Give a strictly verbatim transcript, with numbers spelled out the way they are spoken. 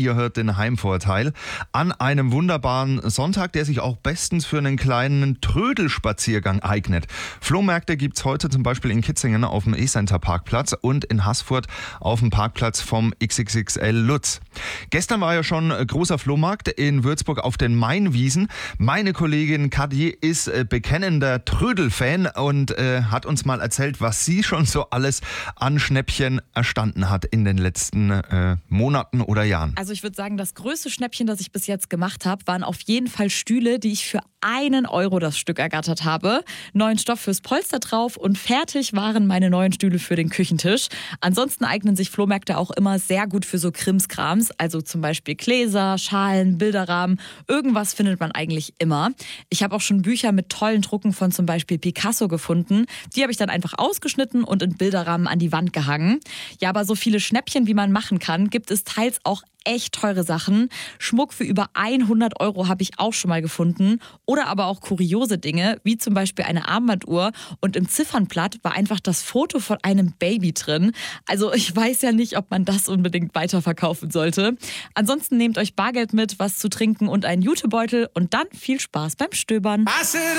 ihr hört den Heimvorteil an einem wunderbaren Sonntag, der sich auch bestens für einen kleinen Trödelspaziergang eignet. Flohmärkte gibt es heute zum Beispiel in Kitzingen auf dem E-Center Parkplatz und in Haßfurt auf dem Parkplatz vom X X X L Lutz. Gestern war ja schon großer Flohmarkt in Würzburg auf den Mainwiesen. Meine Kollegin Kadi ist äh, bekennender Trödel-Fan und äh, hat uns mal erzählt, was sie schon so alles an Schnäppchen erstanden hat in den letzten äh, Monaten oder Jahren. Also ich würde sagen, das größte Schnäppchen, das ich bis jetzt gemacht habe, waren auf jeden Fall Stühle, die ich für einen Euro das Stück ergattert habe. Neuen Stoff fürs Polster drauf und fertig waren meine neuen Stühle für den Küchentisch. Ansonsten eignen sich Flohmärkte auch immer sehr gut für so Krimskrams, also zum Beispiel Gläser, Schalen, Bilderrahmen. Irgendwas findet man eigentlich immer. Ich habe auch schon Bücher mit tollen Drucken von zum Beispiel Picasso gefunden. Die habe ich dann einfach ausgeschnitten und in Bilderrahmen an die Wand gehangen. Ja, aber so viele Schnäppchen, wie man machen kann, gibt es teils auch echt teure Sachen. Schmuck für über hundert Euro habe ich auch schon mal gefunden. Oder aber auch kuriose Dinge, wie zum Beispiel eine Armbanduhr. Und im Ziffernblatt war einfach das Foto von einem Baby drin. Also ich weiß ja nicht, ob man das unbedingt weiterverkaufen sollte. Ansonsten nehmt euch Bargeld mit, was zu trinken und einen Jutebeutel. Und dann viel Spaß beim Stöbern.